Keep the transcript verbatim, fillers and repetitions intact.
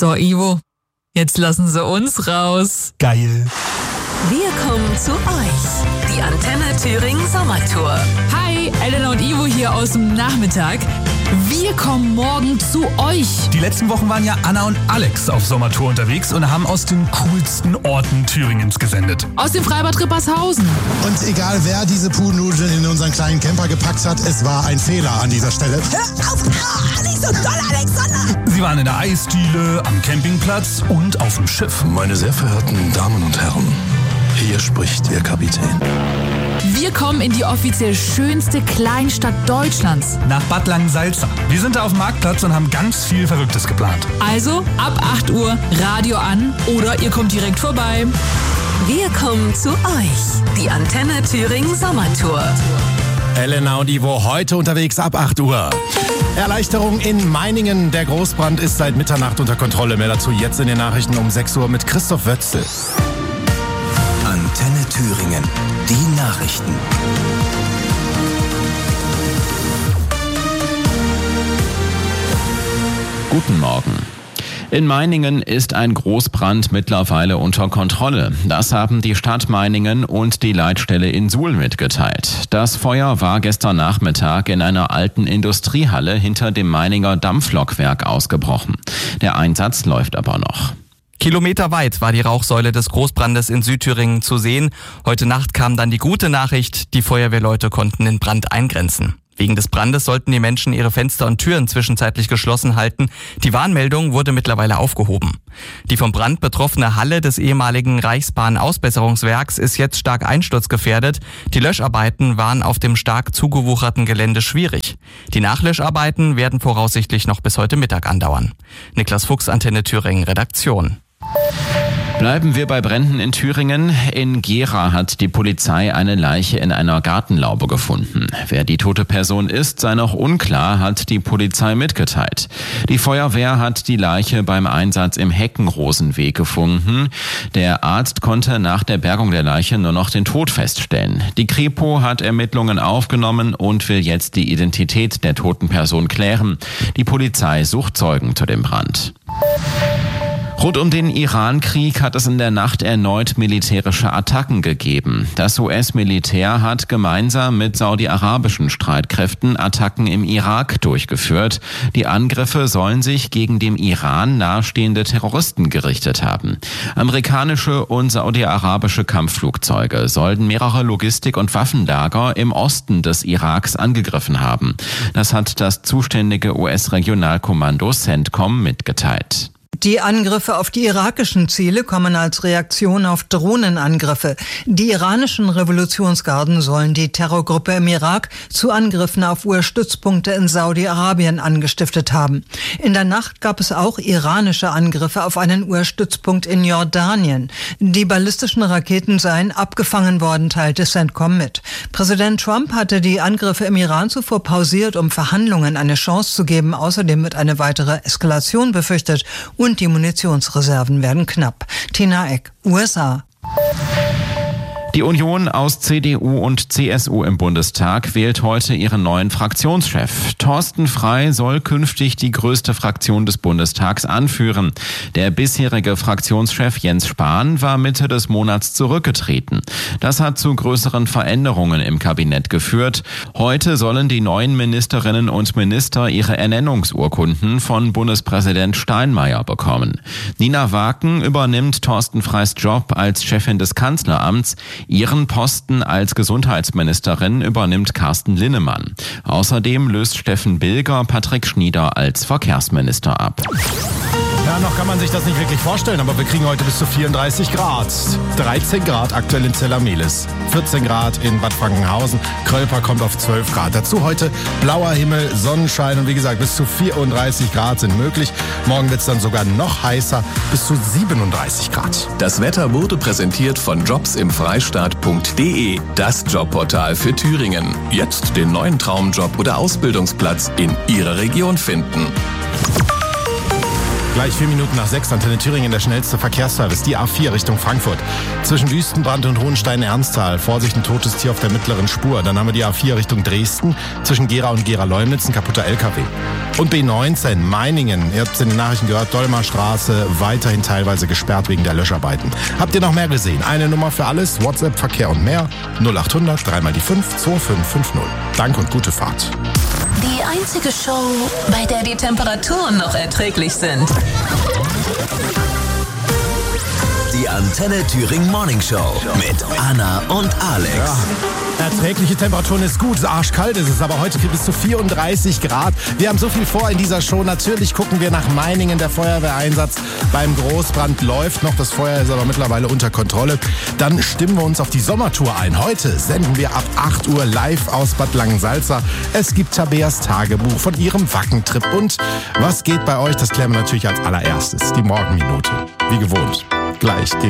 So, Ivo, jetzt lassen Sie uns raus. Geil. Wir kommen zu euch. Die Antenne Thüringen Sommertour. Hi, Elena und Ivo hier aus dem Nachmittag. Wir kommen morgen zu euch. Die letzten Wochen waren ja Anna und Alex auf Sommertour unterwegs und haben aus den coolsten Orten Thüringens gesendet. Aus dem Freibad Rippershausen. Und egal wer diese Pudelnudeln in unseren kleinen Camper gepackt hat, es war ein Fehler an dieser Stelle. Hör auf! Ah, nicht so doll, Alexander! Sie waren in der Eisdiele, am Campingplatz und auf dem Schiff. Meine sehr verehrten Damen und Herren, hier spricht Ihr Kapitän. Wir kommen in die offiziell schönste Kleinstadt Deutschlands. Nach Bad Langensalza. Wir sind da auf dem Marktplatz und haben ganz viel Verrücktes geplant. Also ab acht Uhr Radio an oder ihr kommt direkt vorbei. Wir kommen zu euch. Die Antenne Thüringen Sommertour. Elena und Ivo heute unterwegs ab acht Uhr. Erleichterung in Meiningen. Der Großbrand ist seit Mitternacht unter Kontrolle. Mehr dazu jetzt in den Nachrichten um sechs Uhr mit Christoph Wötzel. Antenne Thüringen. Die Nachrichten. Guten Morgen. In Meiningen ist ein Großbrand mittlerweile unter Kontrolle. Das haben die Stadt Meiningen und die Leitstelle in Suhl mitgeteilt. Das Feuer war gestern Nachmittag in einer alten Industriehalle hinter dem Meininger Dampflokwerk ausgebrochen. Der Einsatz läuft aber noch. Kilometerweit war die Rauchsäule des Großbrandes in Südthüringen zu sehen. Heute Nacht kam dann die gute Nachricht, die Feuerwehrleute konnten den Brand eingrenzen. Wegen des Brandes sollten die Menschen ihre Fenster und Türen zwischenzeitlich geschlossen halten. Die Warnmeldung wurde mittlerweile aufgehoben. Die vom Brand betroffene Halle des ehemaligen Reichsbahn-Ausbesserungswerks ist jetzt stark einsturzgefährdet. Die Löscharbeiten waren auf dem stark zugewucherten Gelände schwierig. Die Nachlöscharbeiten werden voraussichtlich noch bis heute Mittag andauern. Niklas Fuchs, Antenne Thüringen, Redaktion. Bleiben wir bei Bränden in Thüringen. In Gera hat die Polizei eine Leiche in einer Gartenlaube gefunden. Wer die tote Person ist, sei noch unklar, hat die Polizei mitgeteilt. Die Feuerwehr hat die Leiche beim Einsatz im Heckenrosenweg gefunden. Der Arzt konnte nach der Bergung der Leiche nur noch den Tod feststellen. Die Kripo hat Ermittlungen aufgenommen und will jetzt die Identität der toten Person klären. Die Polizei sucht Zeugen zu dem Brand. Rund um den Iran-Krieg hat es in der Nacht erneut militärische Attacken gegeben. Das U S-Militär hat gemeinsam mit saudi-arabischen Streitkräften Attacken im Irak durchgeführt. Die Angriffe sollen sich gegen dem Iran nahestehende Terroristen gerichtet haben. Amerikanische und saudi-arabische Kampfflugzeuge sollen mehrere Logistik- und Waffenlager im Osten des Iraks angegriffen haben. Das hat das zuständige U S-Regionalkommando CENTCOM mitgeteilt. Die Angriffe auf die irakischen Ziele kommen als Reaktion auf Drohnenangriffe. Die iranischen Revolutionsgarden sollen die Terrorgruppe im Irak zu Angriffen auf U S-Stützpunkte in Saudi-Arabien angestiftet haben. In der Nacht gab es auch iranische Angriffe auf einen U S-Stützpunkt in Jordanien. Die ballistischen Raketen seien abgefangen worden, teilte CENTCOM mit. Präsident Trump hatte die Angriffe im Iran zuvor pausiert, um Verhandlungen eine Chance zu geben. Außerdem wird eine weitere Eskalation befürchtet und die Munitionsreserven werden knapp. Tina Eck, U S A. Die Union aus C D U und C S U im Bundestag wählt heute ihren neuen Fraktionschef. Thorsten Frey soll künftig die größte Fraktion des Bundestags anführen. Der bisherige Fraktionschef Jens Spahn war Mitte des Monats zurückgetreten. Das hat zu größeren Veränderungen im Kabinett geführt. Heute sollen die neuen Ministerinnen und Minister ihre Ernennungsurkunden von Bundespräsident Steinmeier bekommen. Nina Waken übernimmt Thorsten Freys Job als Chefin des Kanzleramts. Ihren Posten als Gesundheitsministerin übernimmt Carsten Linnemann. Außerdem löst Steffen Bilger Patrick Schnieder als Verkehrsminister ab. Ja, noch kann man sich das nicht wirklich vorstellen, aber wir kriegen heute bis zu vierunddreißig Grad. dreizehn Grad aktuell in Zellermelis, vierzehn Grad in Bad Frankenhausen, Krölper kommt auf zwölf Grad. Dazu heute blauer Himmel, Sonnenschein und wie gesagt, bis zu vierunddreißig Grad sind möglich. Morgen wird es dann sogar noch heißer, bis zu siebenunddreißig Grad. Das Wetter wurde präsentiert von jobs im freistaat punkt de, das Jobportal für Thüringen. Jetzt den neuen Traumjob oder Ausbildungsplatz in Ihrer Region finden. Gleich vier Minuten nach sechs, Antenne Thüringen, der schnellste Verkehrsservice, die A vier Richtung Frankfurt. Zwischen Wüstenbrand und Hohenstein-Ernsthal, Vorsicht, ein totes Tier auf der mittleren Spur. Dann haben wir die A vier Richtung Dresden, zwischen Gera und Gera-Leumnitz, ein kaputter L K W. Und B neunzehn, Meiningen, ihr habt es in den Nachrichten gehört, Dolmerstraße, weiterhin teilweise gesperrt wegen der Löscharbeiten. Habt ihr noch mehr gesehen? Eine Nummer für alles, WhatsApp, Verkehr und mehr, null acht hundert, dreimal die fünf, zwei fünf fünf null. Danke und gute Fahrt. Die einzige Show, bei der die Temperaturen noch erträglich sind. Die Antenne Thüringen Morning Show mit Anna und Alex. Ja, erträgliche Temperaturen ist gut, arschkalt ist es, aber heute bis zu vierunddreißig Grad. Wir haben so viel vor in dieser Show. Natürlich gucken wir nach Meiningen. Der Feuerwehreinsatz beim Großbrand läuft noch. Das Feuer ist aber mittlerweile unter Kontrolle. Dann stimmen wir uns auf die Sommertour ein. Heute senden wir ab acht Uhr live aus Bad Langensalza. Es gibt Tabeas Tagebuch von ihrem Wackentrip. Und was geht bei euch? Das klären wir natürlich als allererstes. Die Morgenminute. Wie gewohnt. Gleich gegen